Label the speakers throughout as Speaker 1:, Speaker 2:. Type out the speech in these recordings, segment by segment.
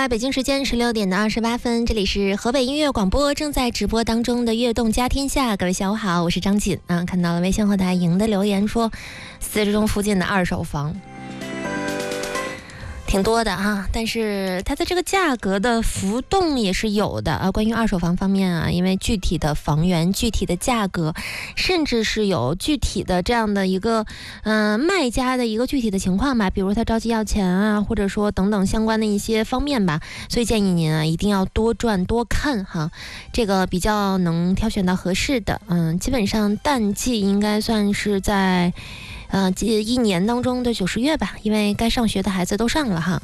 Speaker 1: 在北京时间16:28，这里是河北音乐广播正在直播当中的悦动家天下。各位下午好，我是张锦啊。看到了微信后台赢的留言说，4十中附近的二手房挺多的哈，但是它的这个价格的浮动也是有的啊。关于二手房方面啊，因为具体的房源、具体的价格，甚至是有具体的这样的一个卖家的一个具体的情况吧，比如他着急要钱啊，或者说等等相关的一些方面吧，所以建议您啊一定要多转多看哈，这个比较能挑选到合适的。基本上淡季应该算是在一年当中的90月吧，因为该上学的孩子都上了哈。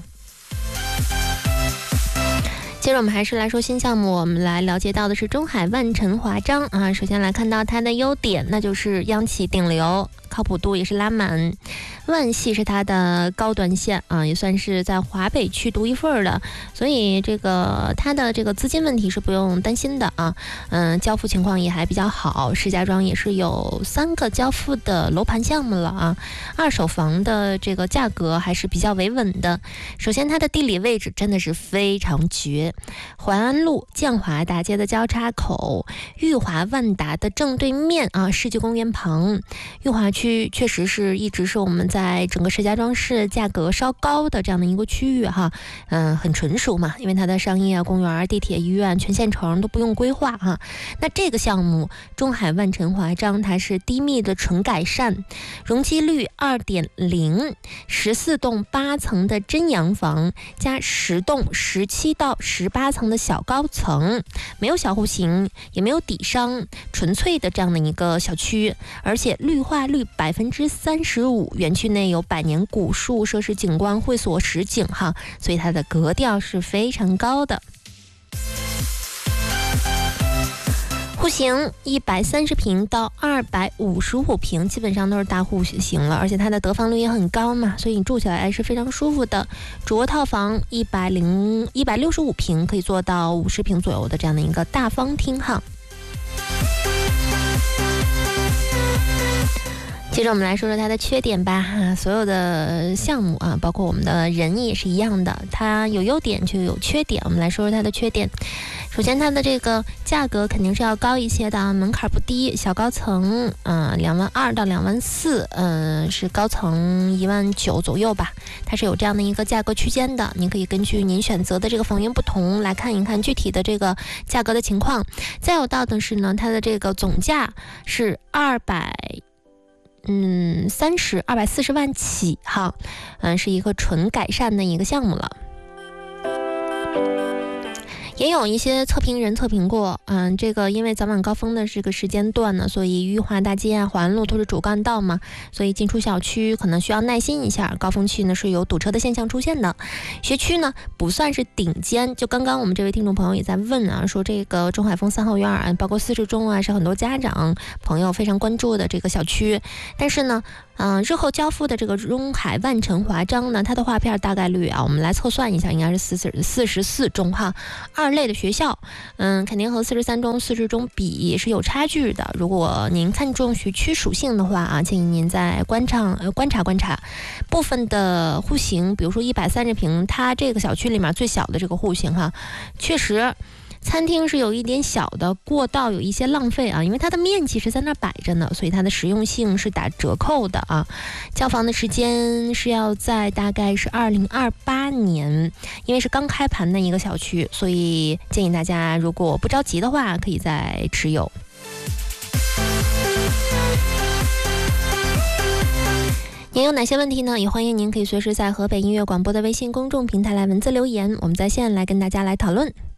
Speaker 1: 接着我们还是来说新项目，我们来了解到的是中海万晨华章啊。首先来看到它的优点，那就是央企顶流，靠谱度也是拉满。万系是它的高端线啊，也算是在华北区独一份的，所以它的这个资金问题是不用担心的啊。交付情况也还比较好，石家庄也是有3个交付的楼盘项目了啊。二手房的这个价格还是比较维稳的。首先它的地理位置真的是非常绝，淮安路建华大街的交叉口，裕华万达的正对面啊，世纪公园旁。裕华区确实是一直是我们在整个石家庄市价格稍高的这样的一个区域哈，很纯熟嘛，因为它的商业公园、地铁、医院、全县城都不用规划哈。那这个项目中海万晨华章，它是低密的纯改善，容积率2.0， 14栋8层的真洋房加10栋17到18层的小高层，没有小户型，也没有底商，纯粹的这样的一个小区，而且绿化率35%，园区内有100年古树、设施景观、会所实景哈，所以它的格调是非常高的。户型130平到255平，基本上都是大户型了，而且它的得房率也很高嘛，所以你住起来是非常舒服的。主卧套房165平，可以做到50平左右的这样的一个大方厅哈。接着我们来说说它的缺点吧，所有的项目啊，包括我们的人也是一样的，它有优点就有缺点。我们来说说它的缺点。首先它的这个价格肯定是要高一些的，门槛不低，小高层22000到24000，是高层19000左右吧，它是有这样的一个价格区间的，您可以根据您选择的这个房源不同来看一看具体的这个价格的情况。再有到的是呢，它的这个总价是240万起哈，是一个纯改善的一个项目了。也有一些测评人测评过，这个因为早晚高峰的这个时间段呢，所以裕华大街啊、淮安路都是主干道嘛，所以进出小区可能需要耐心一下，高峰期呢是有堵车的现象出现的。学区呢不算是顶尖，就刚刚我们这位听众朋友也在问啊，说这个中海丰3号院啊，包括4十中啊，是很多家长朋友非常关注的这个小区，但是呢日后交付的这个中海万晨华章呢，它的划片大概率啊，我们来测算一下，应该是44中哈。2类的学校，肯定和43中、40中比是有差距的。如果您看重学区属性的话啊，建议您再观察部分的户型，比如说130平，它这个小区里面最小的这个户型哈，确实。餐厅是有一点小的，过道有一些浪费啊，因为它的面积是在那摆着呢，所以它的实用性是打折扣的啊。交房的时间是要在大概是2028年，因为是刚开盘的一个小区，所以建议大家如果不着急的话，可以再持有。您有哪些问题呢？也欢迎您可以随时在河北音乐广播的微信公众平台来文字留言，我们在线来跟大家来讨论。